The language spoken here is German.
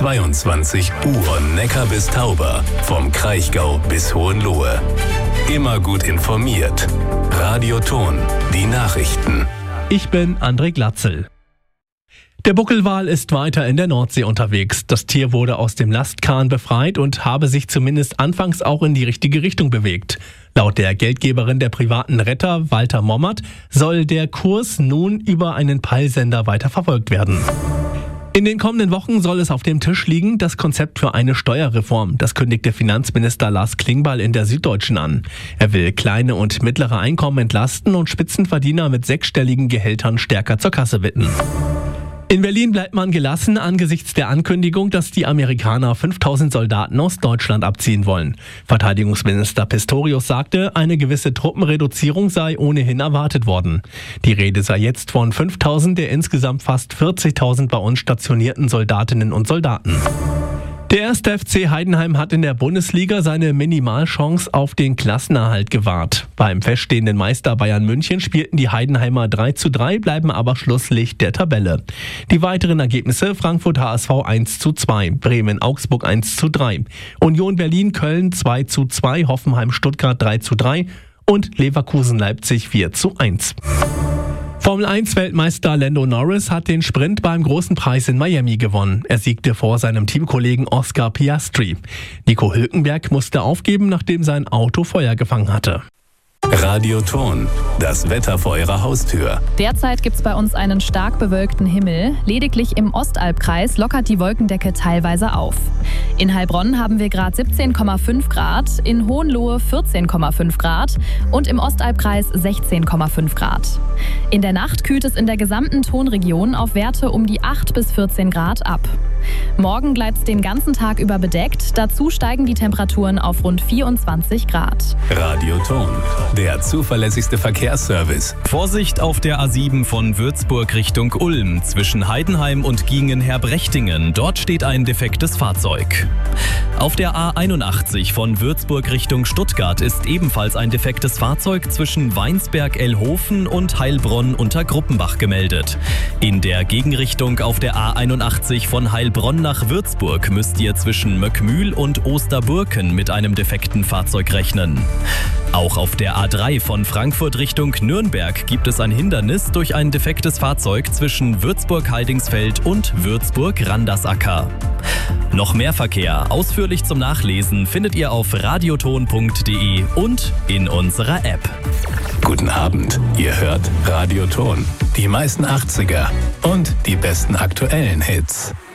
22 Uhr Neckar bis Tauber, vom Kraichgau bis Hohenlohe. Immer gut informiert. Radio Thon, die Nachrichten. Ich bin André Glatzel. Der Buckelwal ist weiter in der Nordsee unterwegs. Das Tier wurde aus dem Lastkahn befreit und habe sich zumindest anfangs auch in die richtige Richtung bewegt. Laut der Geldgeberin der privaten Retter, Walter Mommert, soll der Kurs nun über einen Peilsender weiter verfolgt werden. In den kommenden Wochen soll es auf dem Tisch liegen, das Konzept für eine Steuerreform. Das kündigte Finanzminister Lars Klingbeil in der Süddeutschen an. Er will kleine und mittlere Einkommen entlasten und Spitzenverdiener mit sechsstelligen Gehältern stärker zur Kasse bitten. In Berlin bleibt man gelassen angesichts der Ankündigung, dass die Amerikaner 5000 Soldaten aus Deutschland abziehen wollen. Verteidigungsminister Pistorius sagte, eine gewisse Truppenreduzierung sei ohnehin erwartet worden. Die Rede sei jetzt von 5000 der insgesamt fast 40.000 bei uns stationierten Soldatinnen und Soldaten. Der 1. FC Heidenheim hat in der Bundesliga seine Minimalchance auf den Klassenerhalt gewahrt. Beim feststehenden Meister Bayern München spielten die Heidenheimer 3:3, bleiben aber Schlusslicht der Tabelle. Die weiteren Ergebnisse: Frankfurt HSV 1:2, Bremen Augsburg 1:3, Union Berlin Köln 2:2, Hoffenheim Stuttgart 3:3 und Leverkusen Leipzig 4:1. Formel-1-Weltmeister Lando Norris hat den Sprint beim Großen Preis in Miami gewonnen. Er siegte vor seinem Teamkollegen Oscar Piastri. Nico Hülkenberg musste aufgeben, nachdem sein Auto Feuer gefangen hatte. Radio Thon, das Wetter vor Ihrer Haustür. Derzeit gibt es bei uns einen stark bewölkten Himmel. Lediglich im Ostalbkreis lockert die Wolkendecke teilweise auf. In Heilbronn haben wir gerade 17,5 Grad, in Hohenlohe 14,5 Grad und im Ostalbkreis 16,5 Grad. In der Nacht kühlt es in der gesamten Thonregion auf Werte um die 8 bis 14 Grad ab. Morgen bleibt es den ganzen Tag über bedeckt. Dazu steigen die Temperaturen auf rund 24 Grad. Radio Thon, der zuverlässigste Verkehrsservice. Vorsicht auf der A7 von Würzburg Richtung Ulm zwischen Heidenheim und Giengen-Herbrechtingen. Dort steht ein defektes Fahrzeug. Auf der A81 von Würzburg Richtung Stuttgart ist ebenfalls ein defektes Fahrzeug zwischen Weinsberg-Ellhofen und Heilbronn unter Gruppenbach gemeldet. In der Gegenrichtung auf der A81 von Heilbronn nach Würzburg müsst ihr zwischen Möckmühl und Osterburken mit einem defekten Fahrzeug rechnen. Auch auf der A3 von Frankfurt Richtung Nürnberg gibt es ein Hindernis durch ein defektes Fahrzeug zwischen Würzburg-Heidingsfeld und Würzburg-Randersacker. Noch mehr Verkehr ausführlich zum Nachlesen findet ihr auf radiothon.de und in unserer App. Guten Abend, ihr hört Radio Thon. Die meisten 80er und die besten aktuellen Hits.